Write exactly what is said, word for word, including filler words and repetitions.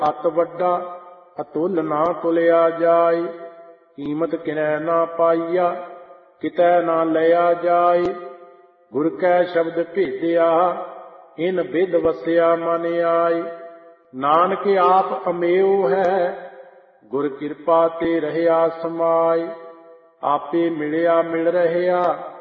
ਅਤ ਵੱਡਾ ਅਤੁੱਲ ਨਾ ਤੁਲਿਆ ਜਾਏ। ਕੀਮਤ ਕਿਨੈ ਨਾ ਪਾਈਆ ਕਿਤੈ ਨਾ ਲਿਆ ਜਾਏ। ਗੁਰ ਕੈ ਸ਼ਬਦ ਭੇਦਿਆ ਇਨ ਬਿਧ ਵਸਿਆ ਮਨ ਆਏ। ਨਾਨਕ ਆਪ ਅਮੇਉ ਹੈ ਗੁਰ ਕਿਰਪਾ ਤੇ ਰਹਿਆ ਸਮਾਏ। ਆਪੇ ਮਿਲਿਆ ਮਿਲ ਰਹਿਆ